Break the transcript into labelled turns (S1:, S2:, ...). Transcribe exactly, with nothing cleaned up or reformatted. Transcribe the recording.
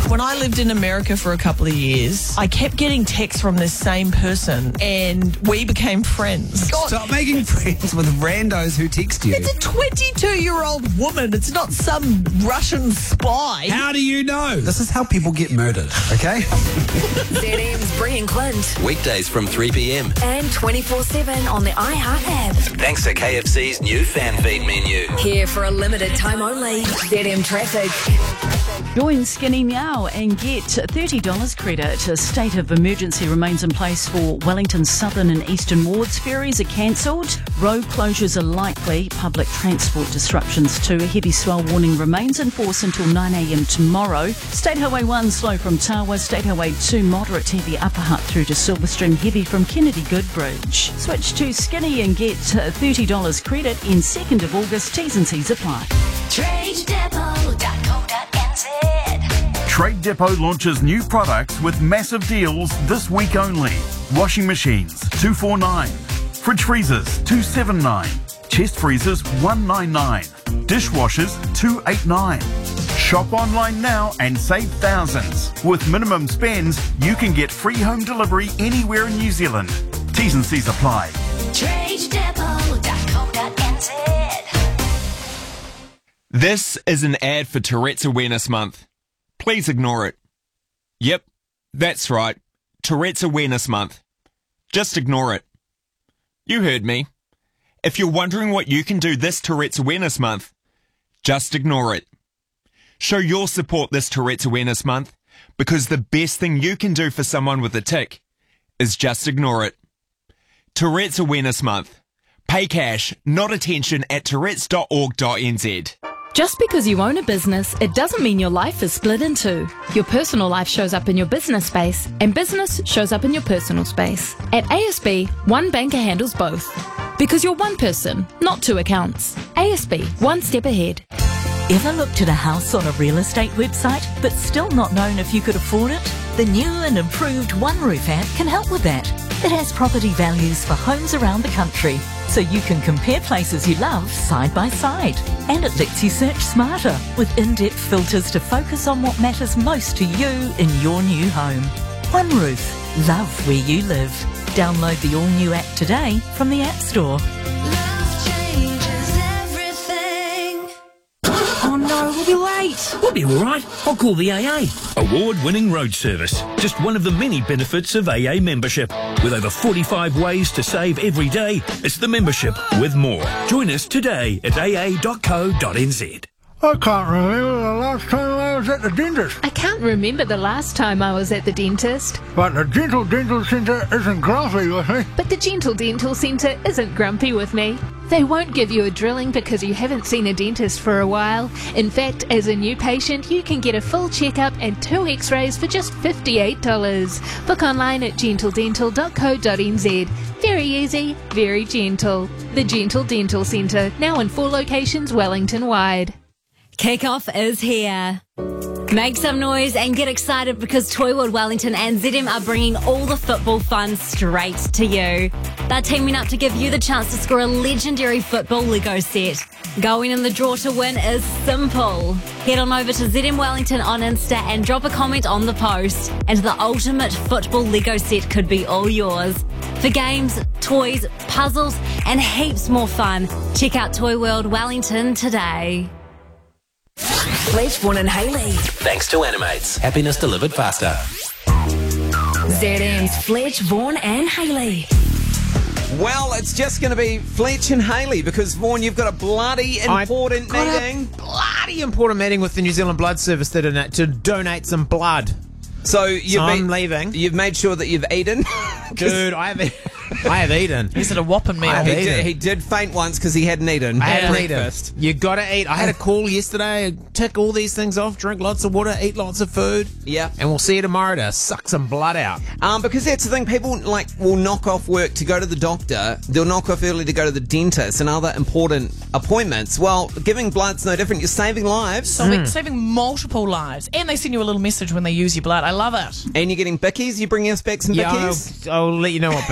S1: When I lived in America for a couple of years, I kept getting texts from this same person and we became friends. God,
S2: Stop making friends with randos who text you.
S1: it's a twenty-two-year-old woman. It's not some Russian spy.
S2: How do you know? This is how people get murdered, okay?
S3: Z M's Brie and Clint.
S4: Weekdays from three p.m.
S3: And twenty-four seven on the iHeart app.
S4: Thanks to K F C's new fan feed menu.
S3: Here for a limited time only. Z M Traffic.
S5: Join Skinny now and get thirty dollars credit. A state of emergency remains in place for Wellington's southern and eastern wards. Ferries are cancelled. Road closures are likely. Public transport disruptions too. A heavy swell warning remains in force until nine a.m. tomorrow. State Highway one slow from Tawa. State Highway two moderate to heavy Upper Hutt through to Silverstream. Heavy from Kennedy Goodbridge. Switch to Skinny and get thirty dollars credit in second of August. T's and C's apply.
S6: trade depot dot co dot n z.
S7: Trade Depot launches new products with massive deals this week only. Washing machines, two forty-nine. Fridge freezers, two seventy-nine. Chest freezers, one ninety-nine. Dishwashers, two eighty-nine. Shop online now and save thousands. With minimum spends, you can get free home delivery anywhere in New Zealand. T's and C's apply.
S6: trade depot dot co dot n z.
S8: This is an ad for Tourette's Awareness Month. Please ignore it. Yep, that's right. Tourette's Awareness Month. Just ignore it. You heard me. If you're wondering what you can do this Tourette's Awareness Month, just ignore it. Show your support this Tourette's Awareness Month, because the best thing you can do for someone with a tic is just ignore it. Tourette's Awareness Month. Pay cash, not attention at tourettes dot org dot n z.
S9: Just because you own a business, it doesn't mean your life is split in two. Your personal life shows up in your business space, and business shows up in your personal space. At A S B, one banker handles both. Because you're one person, not two accounts. A S B, one step ahead.
S10: Ever looked at a house on a real estate website, but still not known if you could afford it? The new and improved One Roof app can help with that. It has property values for homes around the country, so you can compare places you love side by side. And it lets you search smarter with in-depth filters to focus on what matters most to you in your new home. One Roof. Love where you live. Download the all-new app today from the App Store.
S6: Love changes everything.
S11: Oh no, we'll be late. We'll be all right. I'll call the A A. Award-winning road service. Just one of the many benefits of A A membership. With over forty-five ways to save every day, it's the membership with more. Join us today at a a dot co dot n z.
S12: I can't remember the last time I was at the dentist.
S13: I can't remember the last time I was at the dentist.
S12: But the Gentle Dental Centre isn't grumpy with me.
S13: But the Gentle Dental Centre isn't grumpy with me. They won't give you a drilling because you haven't seen a dentist for a while. In fact, as a new patient, you can get a full checkup and two x-rays for just fifty-eight dollars. Book online at gentle dental dot co dot n z. Very easy, very gentle. The Gentle Dental Centre, now in four locations Wellington-wide.
S14: Kickoff is here. Make some noise and get excited because Toy World Wellington and Z M are bringing all the football fun straight to you. They're teaming up to give you the chance to score a legendary football Lego set. Going in the draw to win is simple. Head on over to Z M Wellington on Insta and drop a comment on the post, and the ultimate football Lego set could be all yours. For games, toys, puzzles, and heaps more fun, check out Toy World Wellington today.
S3: Fletch, Vaughan and Hayley.
S4: Thanks to Animates. Happiness delivered faster.
S3: Z M's Fletch, Vaughan and Hayley.
S15: Well, it's just going to be Fletch and Hayley because, Vaughan, you've got a bloody important
S16: got
S15: meeting.
S16: A bloody important meeting with the New Zealand Blood Service to donate, to donate some blood.
S15: So, you've
S16: so
S15: been,
S16: I'm leaving.
S15: You've made sure that you've eaten?
S16: Dude, I have, I have eaten.
S1: Is it a whopping meal?
S15: He did, he did faint once because he hadn't eaten.
S16: I hadn't
S15: breakfast.
S16: eaten. You got to eat. I had a call yesterday. Tick all these things off. Drink lots of water. Eat lots of food.
S15: Yeah.
S16: And we'll see you tomorrow to suck some blood out.
S15: Um, because that's the thing. People like will knock off work to go to the doctor. They'll knock off early to go to the dentist and other important appointments. Well, giving blood's no different. You're saving lives.
S1: So we're saving multiple lives. And they send you a little message when they use your blood. I love it.
S15: And you're getting bickies. You bringing us back some
S16: Yeah,
S15: bickies?
S16: I'll, I'll let you know what